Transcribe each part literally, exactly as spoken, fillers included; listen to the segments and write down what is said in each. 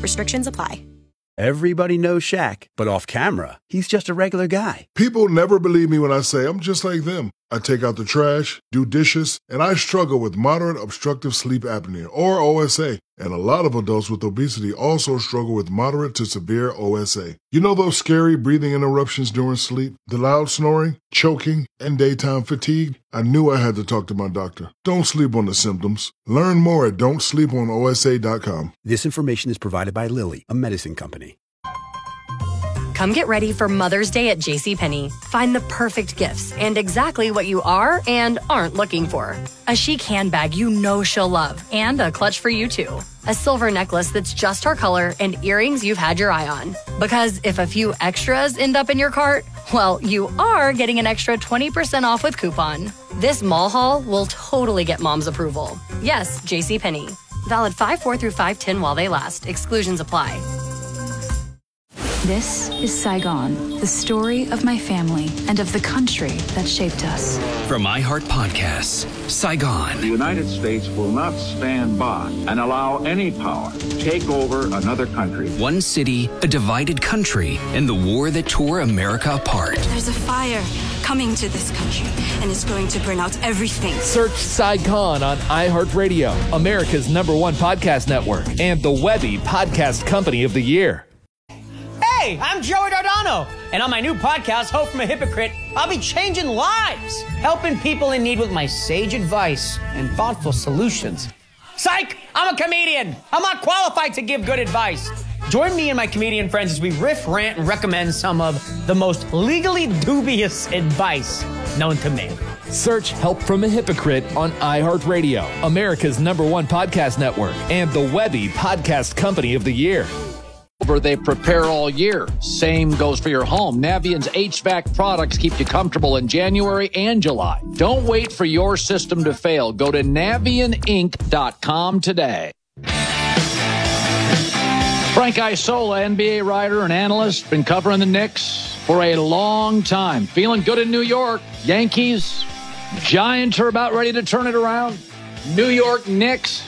Restrictions apply. Everybody knows Shaq, but off camera, he's just a regular guy. People never believe me when I say I'm just like them. I take out the trash, do dishes, and I struggle with moderate obstructive sleep apnea, or O S A. And a lot of adults with obesity also struggle with moderate to severe O S A. You know those scary breathing interruptions during sleep? The loud snoring, choking, and daytime fatigue? I knew I had to talk to my doctor. Don't sleep on the symptoms. Learn more at don't sleep on O S A dot com. This information is provided by Lilly, a medicine company. Come get ready for Mother's Day at JCPenney. Find the perfect gifts and exactly what you are and aren't looking for. A chic handbag you know she'll love and a clutch for you too. A silver necklace that's just her color and earrings you've had your eye on. Because if a few extras end up in your cart, well, you are getting an extra twenty percent off with coupon. This mall haul will totally get mom's approval. Yes, JCPenney. Valid five four through five ten while they last. Exclusions apply. This is Saigon, the story of my family and of the country that shaped us. From iHeart Podcasts, Saigon. The United States will not stand by and allow any power to take over another country. One city, a divided country, and the war that tore America apart. There's a fire coming to this country, and it's going to burn out everything. Search Saigon on iHeartRadio, America's number one podcast network, and the Webby Podcast Company of the Year. Hey, I'm Joey Dardano, and on my new podcast, Hope from a Hypocrite, I'll be changing lives, helping people in need with my sage advice and thoughtful solutions. Psych! I'm a comedian. I'm not qualified to give good advice. Join me and my comedian friends as we riff, rant, and recommend some of the most legally dubious advice known to man. Search Help from a Hypocrite on iHeartRadio, America's number one podcast network, and the Webby Podcast Company of the Year. They prepare all year. Same goes for your home. Navient's H V A C products keep you comfortable in January and July. Don't wait for your system to fail. Go to Navient Inc dot com today. Frank Isola, N B A writer and analyst, been covering the Knicks for a long time. Feeling good in New York. Yankees, Giants are about ready to turn it around. New York Knicks.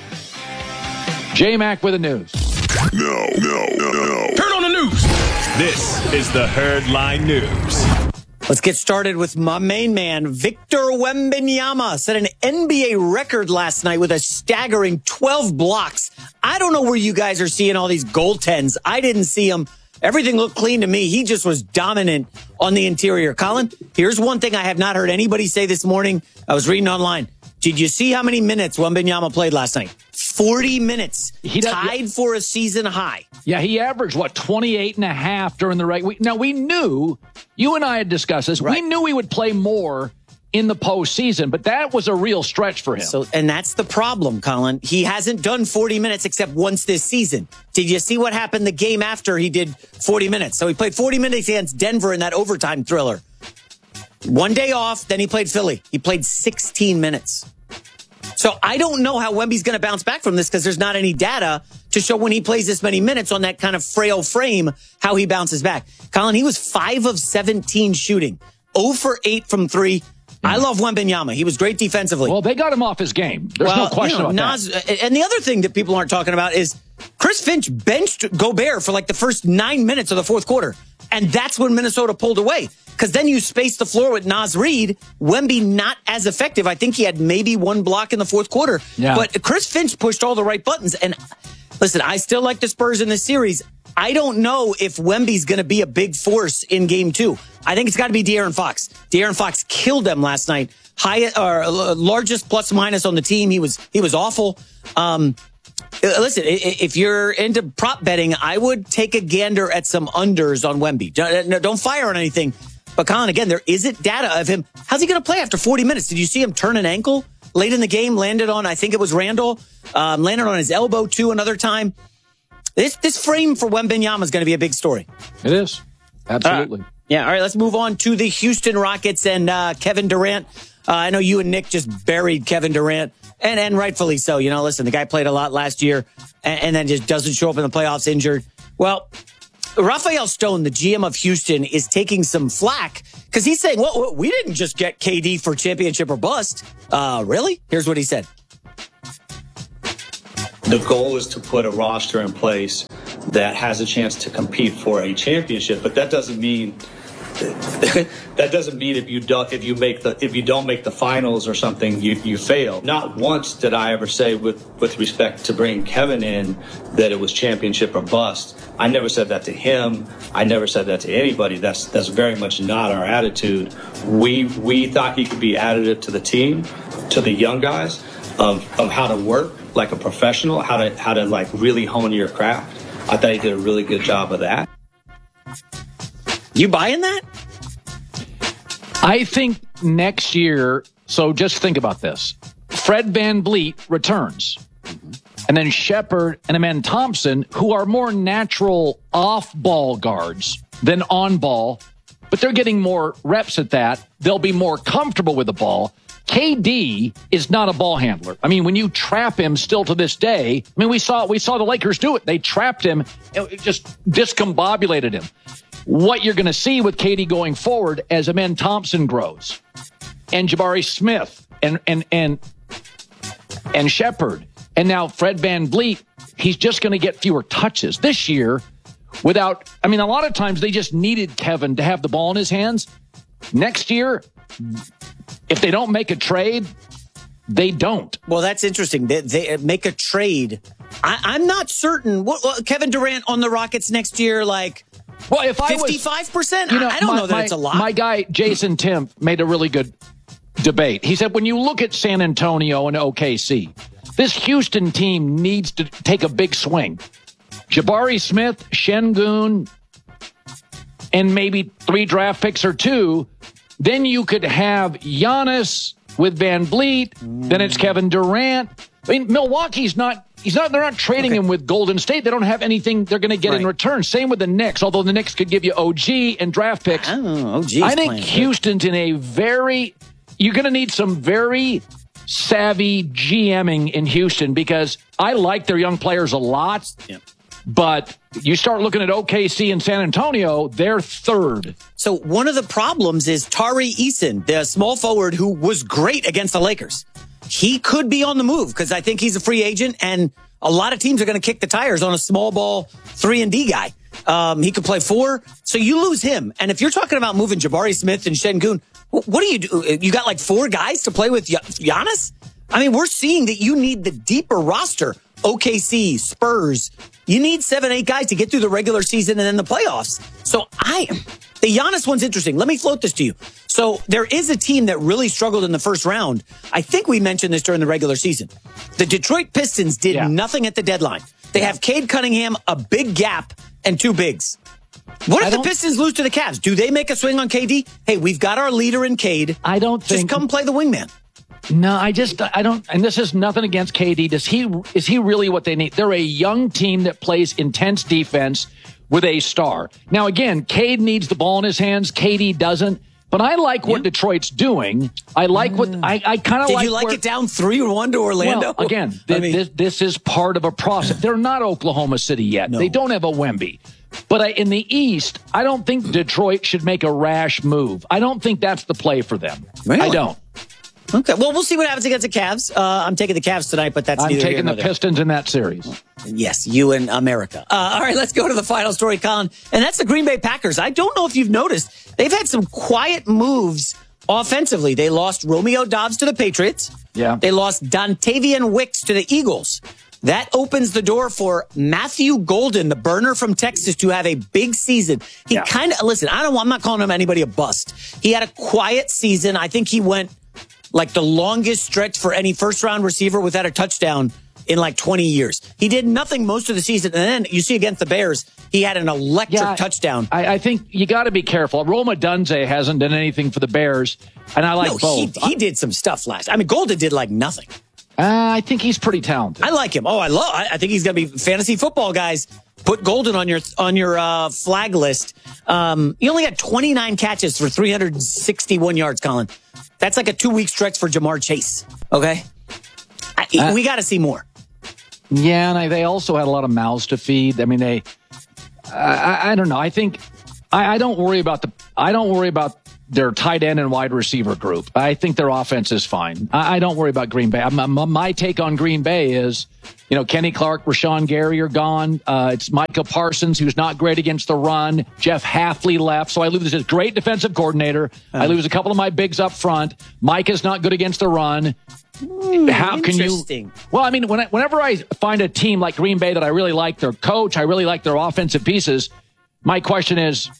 J-Mac with the news. No, no, no, no. Turn on the news. This is the Herdline News. Let's get started with my main man, Victor Wembanyama, set an N B A record last night with a staggering twelve blocks. I don't know where you guys are seeing all these goaltends. I didn't see them. Everything looked clean to me. He just was dominant on the interior. Colin, here's one thing I have not heard anybody say this morning. I was reading online. Did you see how many minutes Wembanyama played last night? forty minutes. He does, tied yeah. for a season high. Yeah, he averaged, what, twenty-eight and a half during the right week. Now, we knew, you and I had discussed this, right. we knew he would play more in the postseason, but that was a real stretch for him. So, and that's the problem, Colin. He hasn't done forty minutes except once this season. Did you see what happened the game after he did forty minutes? So he played forty minutes against Denver in that overtime thriller. One day off, then he played Philly. He played sixteen minutes. So I don't know how Wemby's going to bounce back from this because there's not any data to show when he plays this many minutes on that kind of frail frame, how he bounces back. Colin, he was five of seventeen shooting, zero for eight from three. I love Wembanyama. He was great defensively. Well, they got him off his game. There's well, no question you know, about Nas, that. And the other thing that people aren't talking about is Chris Finch benched Gobert for like the first nine minutes of the fourth quarter. And that's when Minnesota pulled away. Because then you space the floor with Naz Reid. Wemby not as effective. I think he had maybe one block in the fourth quarter. Yeah. But Chris Finch pushed all the right buttons. And listen, I still like the Spurs in this series. I don't know if Wemby's going to be a big force in game two. I think it's got to be De'Aaron Fox. De'Aaron Fox killed them last night. High, or largest plus minus on the team. He was he was awful. Um, listen, if you're into prop betting, I would take a gander at some unders on Wemby. Don't fire on anything. But Colin, again, there isn't data of him. How's he going to play after forty minutes? Did you see him turn an ankle late in the game? Landed on, I think it was Randall. Um, landed on his elbow too another time. This this frame for Wembanyama is going to be a big story. It is. Absolutely. Uh, yeah, all right, let's move on to the Houston Rockets and uh, Kevin Durant. Uh, I know you and Nick just buried Kevin Durant, and, and rightfully so. You know, listen, the guy played a lot last year and, and then just doesn't show up in the playoffs injured. Well, Rafael Stone, the G M of Houston, is taking some flack because he's saying, well, we didn't just get K D for championship or bust. Uh, really? Here's what he said. The goal is to put a roster in place that has a chance to compete for a championship. But that doesn't mean that doesn't mean if you don't if you make the if you don't make the finals or something, you you fail. Not once did I ever say with with respect to bringing Kevin in that it was championship or bust. I never said that to him. I never said that to anybody. That's that's very much not our attitude. We we thought he could be additive to the team, to the young guys, of of how to work like a professional, how to how to like really hone your craft. I thought he did a really good job of that. You buying that? I think next year, so just think about this. Fred VanVleet returns. And then Shepard and Amen Thompson, who are more natural off-ball guards than on-ball, but they're getting more reps at that. They'll be more comfortable with the ball. K D is not a ball handler. I mean, when you trap him still to this day, I mean, we saw we saw the Lakers do it. They trapped him, it just discombobulated him. What you're going to see with K D going forward as Amen Thompson grows, and Jabari Smith, and and and and Shepard, and now Fred VanVleet, he's just going to get fewer touches this year. Without, I mean, a lot of times they just needed Kevin to have the ball in his hands. Next year, if they don't make a trade, they don't. Well, that's interesting. They, they make a trade. I, I'm not certain. What, what, Kevin Durant on the Rockets next year, like. Well, if I was fifty-five percent, you know, I don't my, know that my, it's a lot. My guy, Jason Timpf, made a really good debate. He said, when you look at San Antonio and O K C, this Houston team needs to take a big swing. Jabari Smith, Şengün, and maybe three draft picks or two. Then you could have Giannis with VanVleet. Mm. Then it's Kevin Durant. I mean, Milwaukee's not. He's not. They're not trading okay. him with Golden State. They don't have anything they're going to get right. in return. Same with the Knicks. Although the Knicks could give you O G and draft picks. Oh, O G's I think playing Houston's good. in a very. You're going to need some very savvy GMing in Houston because I like their young players a lot. Yeah. But you start looking at O K C and San Antonio, they're third. So one of the problems is Tari Eason, the small forward who was great against the Lakers. He could be on the move because I think he's a free agent, and a lot of teams are going to kick the tires on a small ball three and D guy. Um, he could play four, so you lose him. And if you're talking about moving Jabari Smith and Şengün, what do you do? You got like four guys to play with Giannis? I mean, we're seeing that you need the deeper roster. O K C, Spurs. You need seven, eight guys to get through the regular season and then the playoffs. So I, the Giannis one's interesting. Let me float this to you. So there is a team that really struggled in the first round. I think we mentioned this during the regular season. The Detroit Pistons did yeah. nothing at the deadline. They yeah. have Cade Cunningham, a big gap, and two bigs. What if the Pistons lose to the Cavs? Do they make a swing on K D? Hey, we've got our leader in Cade. I don't think. Just come play the wingman. No, I just, I don't, and this is nothing against K D. Does he, is he really what they need? They're a young team that plays intense defense with a star. Now, again, Cade needs the ball in his hands. K D doesn't. But I like what yeah. Detroit's doing. I like what, I, I kind of like. Did you like where, it down three one to Orlando? Well, again, th- I mean, this, this is part of a process. They're not Oklahoma City yet. No. They don't have a Wemby. But I, in the East, I don't think Detroit should make a rash move. I don't think that's the play for them. Really? I don't. Okay, well, we'll see what happens against the Cavs. Uh, I'm taking the Cavs tonight, but that's I'm neither taking here nor the there. Pistons in that series. Yes, you and America. Uh, all right, let's go to the final story, Colin, and that's the Green Bay Packers. I don't know if you've noticed, they've had some quiet moves offensively. They lost Romeo Doubs to the Patriots. Yeah. They lost Dontavian Wicks to the Eagles. That opens the door for Matthew Golden, the burner from Texas, to have a big season. He yeah. kind of, listen, I don't, I'm not calling him anybody a bust. He had a quiet season. I think he went like the longest stretch for any first round receiver without a touchdown in like twenty years. He did nothing most of the season. And then you see against the Bears, he had an electric yeah, touchdown. I, I think you got to be careful. Roma Dunze hasn't done anything for the Bears. And I like no, both. He, he did some stuff last. I mean, Golden did like nothing. Uh, I think he's pretty talented. I like him. Oh, I love, I, I think he's going to be fantasy football, guys. Put Golden on your, on your, uh, flag list. Um, he only had twenty-nine catches for three hundred sixty-one yards, Colin. That's like a two-week stretch for Jamar Chase. Okay? I, uh, we got to see more. Yeah, and I, they also had a lot of mouths to feed. I mean, they, I, I don't know. I think, I, I don't worry about the, I don't worry about their tight end and wide receiver group. I think their offense is fine. I, I don't worry about Green Bay. My, my take on Green Bay is, you know, Kenny Clark, Rashawn Gary are gone. Uh, it's Micah Parsons, who's not great against the run. Jeff Hafley left, so I lose this great defensive coordinator. I lose a couple of my bigs up front. Mike is not good against the run. Mm, How can you? Well, I mean, when I, whenever I find a team like Green Bay that I really like their coach, I really like their offensive pieces, my question is,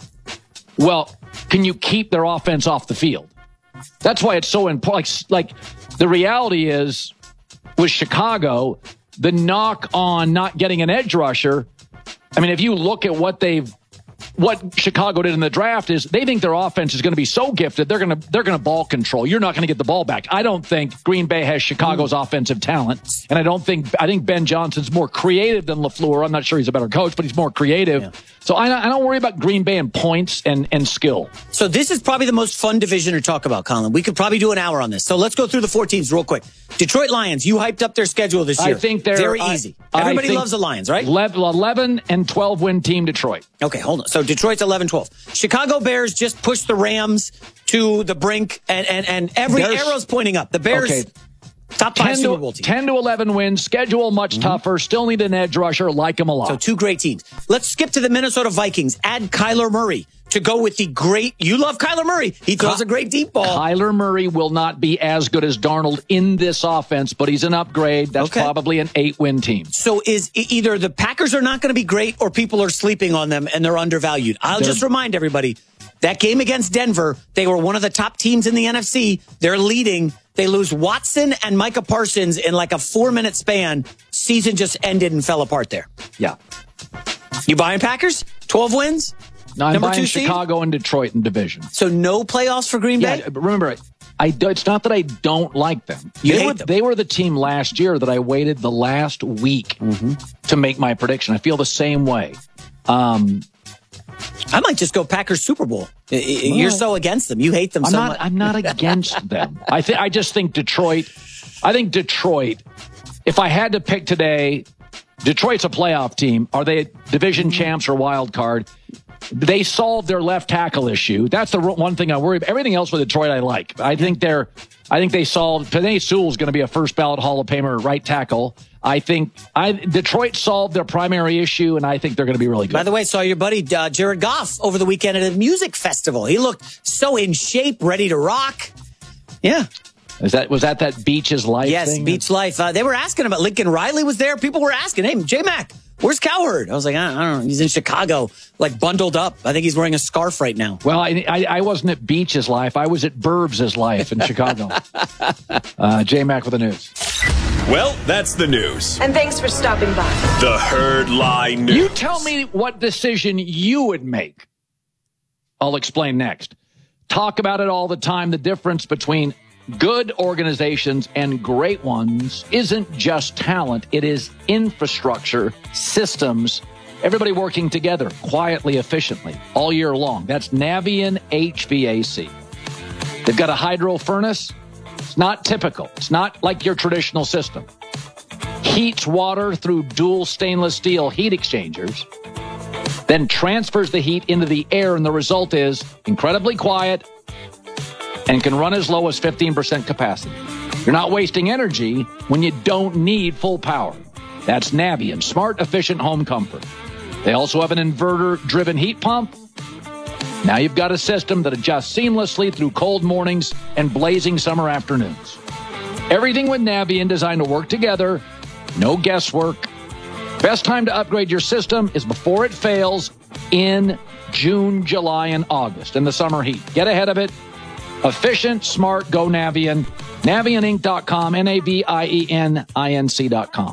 well, can you keep their offense off the field? That's why it's so important. Like, like the reality is with Chicago, the knock on not getting an edge rusher, I mean, if you look at what they've, what Chicago did in the draft is they think their offense is going to be so gifted, they're going to, they're going to ball control. You're not going to get the ball back. I don't think Green Bay has Chicago's mm. offensive talent. And I don't think, I think Ben Johnson's more creative than LaFleur. I'm not sure he's a better coach, but he's more creative. Yeah. So I, I don't worry about Green Bay and points and, and skill. So this is probably the most fun division to talk about, Colin. We could probably do an hour on this. So let's go through the four teams real quick. Detroit Lions, you hyped up their schedule this year. I think they're very I, easy. Everybody I loves the Lions, right? eleven and twelve win team Detroit. Okay, hold on. So Detroit's eleven twelve. Chicago Bears just pushed the Rams to the brink, and, and, and every Bears, arrow's pointing up. The Bears, okay. top five Super Bowl team. ten to eleven wins, schedule much mm-hmm. tougher, still need an edge rusher, like them a lot. So two great teams. Let's skip to the Minnesota Vikings. Add Kyler Murray to go with the great, you love Kyler Murray. He throws Ky- a great deep ball. Kyler Murray will not be as good as Darnold in this offense, but he's an upgrade. That's okay. Probably an eight-win team. So is either the Packers are not going to be great or people are sleeping on them and they're undervalued. I'll they're, just remind everybody, that game against Denver, they were one of the top teams in the N F C. They're leading. They lose Watson and Micah Parsons in like a four-minute span. Season just ended and fell apart there. Yeah. You buying Packers? twelve wins? No, I'm Number buying two Chicago seed? and Detroit in division. So no playoffs for Green Bay? Yeah, but remember, I, it's not that I don't like them. You they, hate were, them. they were the team last year that I waited the last week mm-hmm. to make my prediction. I feel the same way. Um, I might just go Packers Super Bowl. You're well, so against them. You hate them I'm so not, much. I'm not against them. I think I just think Detroit. I think Detroit. If I had to pick today, Detroit's a playoff team. Are they division champs or wild card? They solved their left tackle issue. That's the one thing I worry about. Everything else with Detroit, I like. I think they're. I think they solved. Penei Sewell's going to be a first ballot Hall of Famer right tackle. I think I Detroit solved their primary issue, and I think they're going to be really good. By the way, I saw your buddy uh, Jared Goff over the weekend at a music festival. He looked so in shape, ready to rock. Yeah. Is that was that that Beach is Life yes, thing? Yes, Beach Life. Uh, they were asking about Lincoln Riley was there. People were asking, hey, J-Mac, where's Cowherd? I was like, I don't know. He's in Chicago, like bundled up. I think he's wearing a scarf right now. Well, I I, I wasn't at Beach's Life. I was at Burbs' Life in Chicago. uh, J-Mac with the news. Well, that's the news. And thanks for stopping by. The Herd Line News. You tell me what decision you would make. I'll explain next. Talk about it all the time. The difference between good organizations and great ones isn't just talent. It is infrastructure, systems, everybody working together quietly, efficiently all year long. That's Navien H V A C. They've got a hydro furnace. It's not typical. It's not like your traditional system. Heats water through dual stainless steel heat exchangers, then transfers the heat into the air, and the result is incredibly quiet and can run as low as fifteen percent capacity. You're not wasting energy when you don't need full power. That's Navien, smart, efficient home comfort. They also have an inverter-driven heat pump. Now you've got a system that adjusts seamlessly through cold mornings and blazing summer afternoons. Everything with Navien designed to work together, no guesswork. Best time to upgrade your system is before it fails in June, July, and August in the summer heat. Get ahead of it. Efficient, smart, go Navien. Navien Inc dot com, N A V I E N I N C dot com.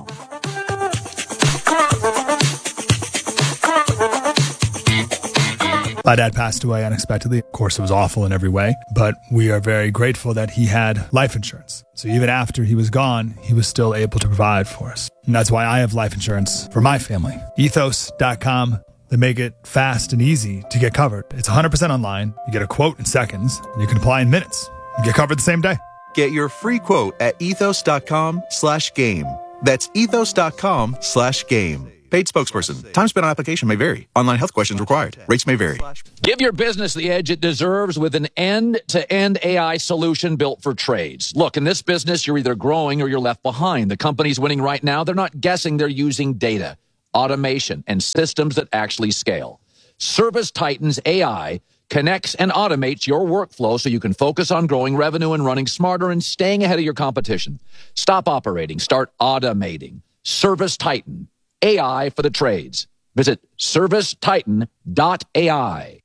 My dad passed away unexpectedly. Of course, it was awful in every way, but we are very grateful that he had life insurance. So even after he was gone, he was still able to provide for us. And that's why I have life insurance for my family. Ethos dot com. They make it fast and easy to get covered. It's one hundred percent online. You get a quote in seconds, and you can apply in minutes. You get covered the same day. Get your free quote at ethos dot com slash game. That's ethos dot com slash game. Paid spokesperson. Time spent on application may vary. Online health questions required. Rates may vary. Give your business the edge it deserves with an end-to-end A I solution built for trades. Look, in this business, you're either growing or you're left behind. The companies winning right now, they're not guessing, they're using data, automation, and systems that actually scale. ServiceTitan's A I connects and automates your workflow so you can focus on growing revenue and running smarter and staying ahead of your competition. Stop operating. Start automating. ServiceTitan. A I for the trades. Visit service titan dot A I.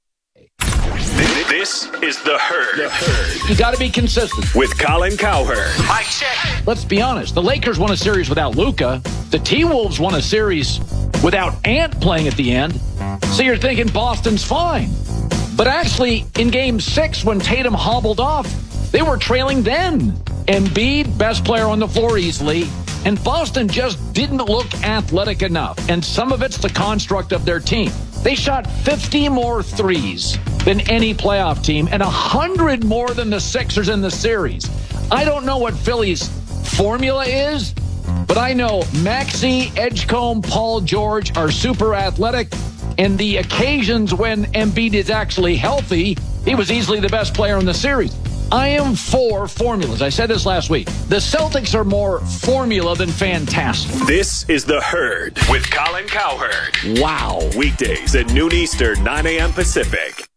This is The Herd. The Herd. You got to be consistent. With Colin Cowherd. Mic check. Let's be honest. The Lakers won a series without Luka. The T-Wolves won a series without Ant playing at the end. So you're thinking Boston's fine. But actually, in game six, when Tatum hobbled off, they were trailing then. Embiid, best player on the floor easily. And Boston just didn't look athletic enough. And some of it's the construct of their team. They shot fifty more threes than any playoff team and one hundred more than the Sixers in the series. I don't know what Philly's formula is, but I know Maxey, Edgecombe, Paul George are super athletic. And the occasions when Embiid is actually healthy, he was easily the best player in the series. I am for formulas. I said this last week. The Celtics are more formula than fantastic. This is The Herd with Colin Cowherd. Wow. Weekdays at noon Eastern, nine a.m. Pacific.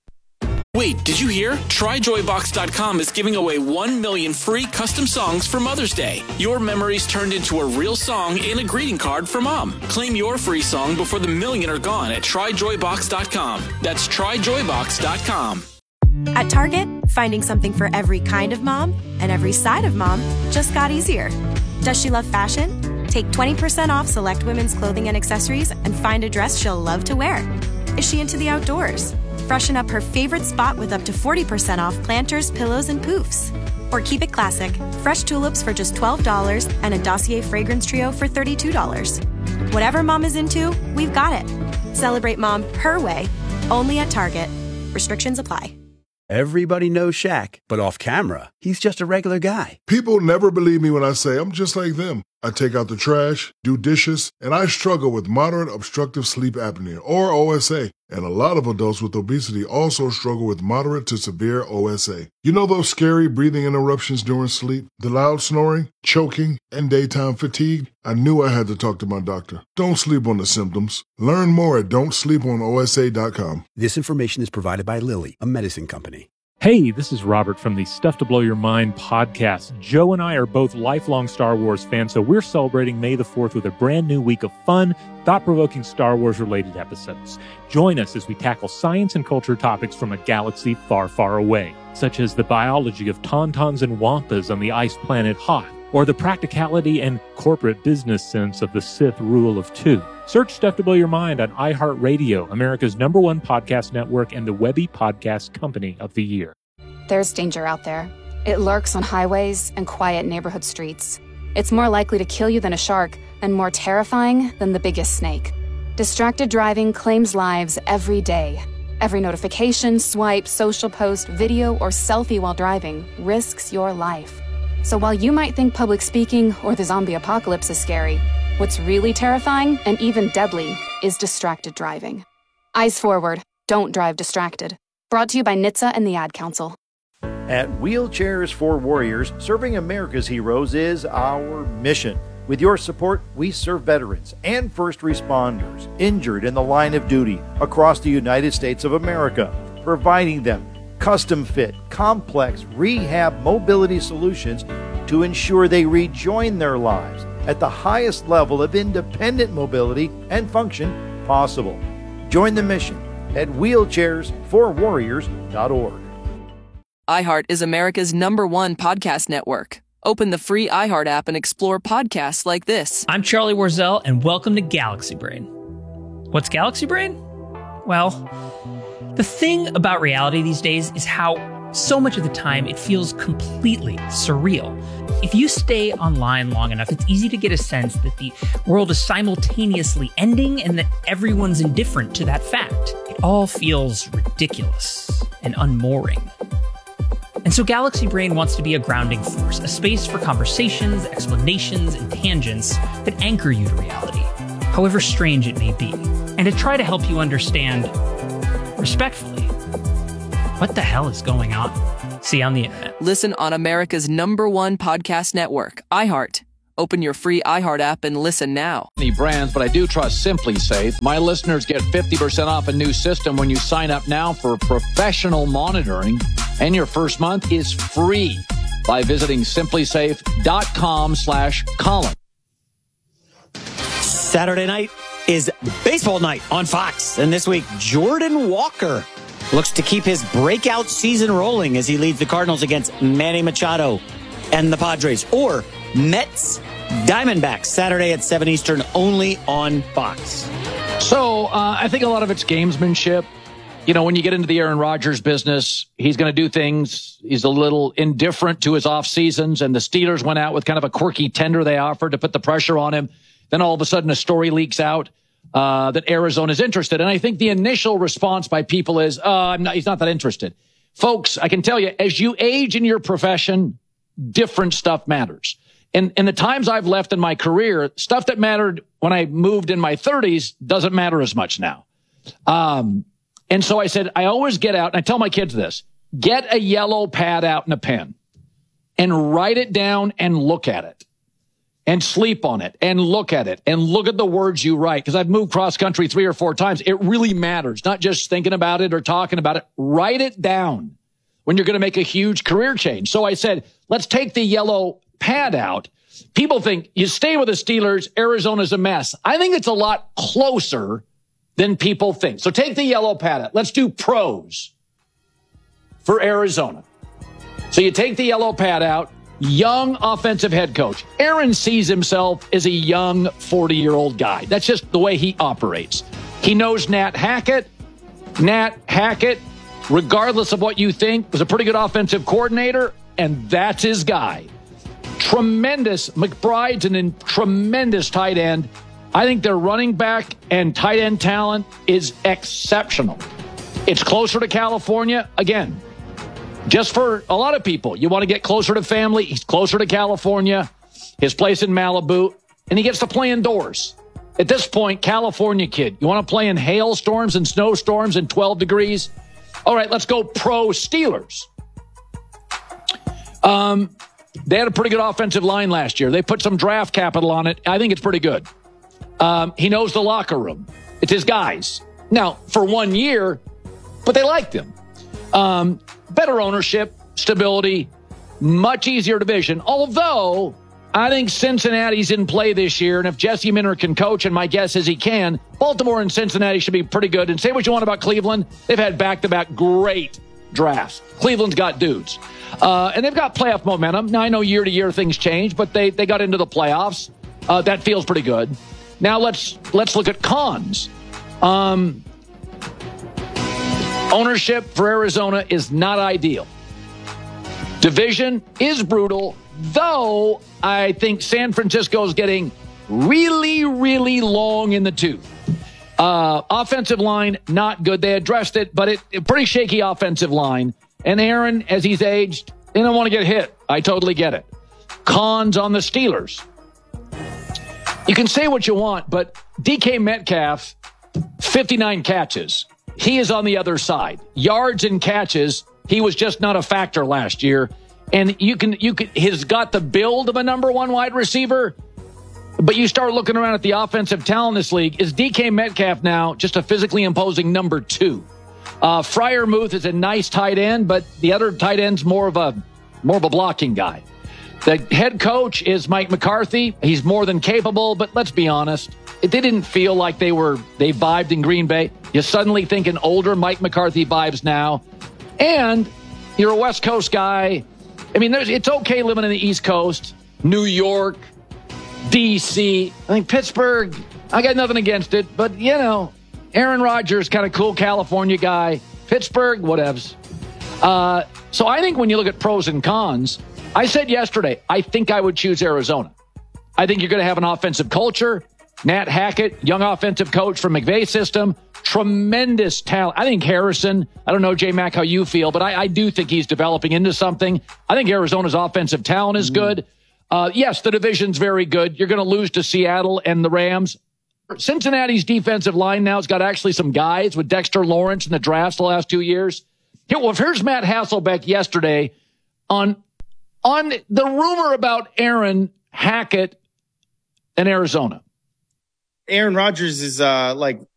Wait, did you hear? Try joy box dot com is giving away one million free custom songs for Mother's Day. Your memories turned into a real song and a greeting card for Mom. Claim your free song before the million are gone at try joy box dot com. That's try joy box dot com. At Target, finding something for every kind of mom and every side of mom just got easier. Does she love fashion? Take twenty percent off select women's clothing and accessories and find a dress she'll love to wear. Is she into the outdoors? Freshen up her favorite spot with up to forty percent off planters, pillows, and poofs. Or keep it classic, fresh tulips for just twelve dollars and a Dossier fragrance trio for thirty-two dollars. Whatever mom is into, we've got it. Celebrate mom her way, only at Target. Restrictions apply. Everybody knows Shaq, but off camera, he's just a regular guy. People never believe me when I say I'm just like them. I take out the trash, do dishes, and I struggle with moderate obstructive sleep apnea, or O S A. And a lot of adults with obesity also struggle with moderate to severe O S A. You know those scary breathing interruptions during sleep, the loud snoring, choking, and daytime fatigue? I knew I had to talk to my doctor. Don't sleep on the symptoms. Learn more at don't sleep on O S A dot com. This information is provided by Lilly, a medicine company. Hey, this is Robert from the Stuff to Blow Your Mind podcast. Joe and I are both lifelong Star Wars fans, so we're celebrating May the fourth with a brand new week of fun, thought-provoking Star Wars-related episodes. Join us as we tackle science and culture topics from a galaxy far, far away, such as the biology of tauntauns and wampas on the ice planet Hoth, or the practicality and corporate business sense of the Sith rule of two. Search Stuff to Blow Your Mind on iHeartRadio, America's number one podcast network and the Webby Podcast Company of the Year. There's danger out there. It lurks on highways and quiet neighborhood streets. It's more likely to kill you than a shark and more terrifying than the biggest snake. Distracted driving claims lives every day. Every notification, swipe, social post, video, or selfie while driving risks your life. So while you might think public speaking or the zombie apocalypse is scary, what's really terrifying and even deadly is distracted driving. Eyes forward. Don't drive distracted. Brought to you by N H T S A and the Ad Council. At Wheelchairs for Warriors, serving America's heroes is our mission. With your support, we serve veterans and first responders injured in the line of duty across the United States of America, providing them custom-fit, complex rehab mobility solutions to ensure they rejoin their lives at the highest level of independent mobility and function possible. Join the mission at wheelchairs for warriors dot org. iHeart is America's number one podcast network. Open the free iHeart app and explore podcasts like this. I'm Charlie Warzel, and welcome to Galaxy Brain. What's Galaxy Brain? Well, the thing about reality these days is how so much of the time it feels completely surreal. If you stay online long enough, it's easy to get a sense that the world is simultaneously ending and that everyone's indifferent to that fact. It all feels ridiculous and unmooring. And so Galaxy Brain wants to be a grounding force, a space for conversations, explanations, and tangents that anchor you to reality. however strange it may be, and to try to help you understand, respectfully, what the hell is going on. See you on the internet. Listen on America's number one podcast network, iHeart. Open your free iHeart app and listen now. Any brands, but I do trust Simply Safe. My listeners get fifty percent off a new system when you sign up now for professional monitoring, and your first month is free by visiting simplysafe.com slash Colin. Saturday night is baseball night on Fox, and this week Jordan Walker looks to keep his breakout season rolling as he leads the Cardinals against Manny Machado and the Padres, or Mets Diamondbacks, Saturday at seven Eastern, only on Fox. So uh, I think a lot of it's gamesmanship. You know, when you get into the Aaron Rodgers business, he's going to do things. He's a little indifferent to his off seasons, and the Steelers went out with kind of a quirky tender they offered to put the pressure on him. Then all of a sudden a story leaks out uh, that Arizona is interested. And I think the initial response by people is, uh, I'm not, he's not that interested. Folks, I can tell you, as you age in your profession, different stuff matters. And in the times I've left in my career, stuff that mattered when I moved in my thirties doesn't matter as much now. Um, and so I said, I always get out, and I tell my kids this, get a yellow pad out and a pen and write it down and look at it and sleep on it and look at it and look at the words you write. Because I've moved cross country three or four times. It really matters, not just thinking about it or talking about it. Write it down when you're going to make a huge career change. So I said, let's take the yellow pad out. People think you stay with the Steelers, Arizona's a mess. I think it's a lot closer than people think. So take the yellow pad out. Let's do pros for Arizona. So you take the yellow pad out, young offensive head coach. Aaron sees himself as a young forty-year-old guy. That's just the way he operates. He knows Nat Hackett. Nat Hackett, regardless of what you think, was a pretty good offensive coordinator, and that's his guy. Tremendous. McBride's an tremendous tight end. I think their running back and tight end talent is exceptional. It's closer to California. Again, just for a lot of people, you want to get closer to family. He's closer to California, his place in Malibu, and he gets to play indoors. At this point, California kid, you want to play in hailstorms and snowstorms and twelve degrees? All right, let's go pro Steelers. Um, they had a pretty good offensive line last year. They put some draft capital on it. I think it's pretty good. Um, he knows the locker room. It's his guys. Now, for one year, but they liked him. Um, better ownership, stability, much easier division. Although, I think Cincinnati's in play this year, and if Jesse Minter can coach, and my guess is he can, Baltimore and Cincinnati should be pretty good. And say what you want about Cleveland, they've had back-to-back great drafts. Cleveland's got dudes. Uh, and they've got playoff momentum. Now, I know year-to-year things change, but they, they got into the playoffs. Uh, that feels pretty good. Now, let's let's look at cons. Um, ownership for Arizona is not ideal. Division is brutal, though I think San Francisco is getting really, really long in the tooth. Uh, offensive line, not good. They addressed it, but it, a pretty shaky offensive line. And Aaron, as he's aged, they don't want to get hit. I totally get it. Cons on the Steelers. You can say what you want, but D K Metcalf, fifty-nine catches. He is on the other side. Yards and catches, he was just not a factor last year. And you can, you can, he's got the build of a number one wide receiver, but you start looking around at the offensive talent in this league. Is D K Metcalf now just a physically imposing number two? Uh, Freiermuth is a nice tight end, but the other tight end's more of a, more of a blocking guy. The head coach is Mike McCarthy. He's more than capable, but let's be honest. It didn't feel like they were, they vibed in Green Bay. You suddenly think an older Mike McCarthy vibes now. And you're a West Coast guy. I mean, there's, it's okay living in the East Coast, New York, D C. I think Pittsburgh, I got nothing against it, but, you know, Aaron Rodgers, kind of cool California guy. Pittsburgh, whatevs. Uh, so I think when you look at pros and cons, I said yesterday, I think I would choose Arizona. I think you're going to have an offensive culture. Nat Hackett, young offensive coach from McVay's system, tremendous talent. I think Harrison, I don't know, J-Mac, how you feel, but I, I do think he's developing into something. I think Arizona's offensive talent is good. Uh, yes, the division's very good. You're going to lose to Seattle and the Rams. Cincinnati's defensive line now has got actually some guys with Dexter Lawrence in the drafts the last two years. Here, well, here's Matt Hasselbeck yesterday on, on the rumor about Aaron Hackett in Arizona. Aaron Rodgers is uh, like